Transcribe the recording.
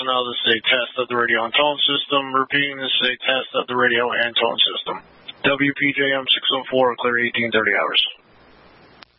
personnel. This is a test of the radio and tone system. Repeating, this is a test of the radio and tone system. WPJM 604, clear 1830 hours.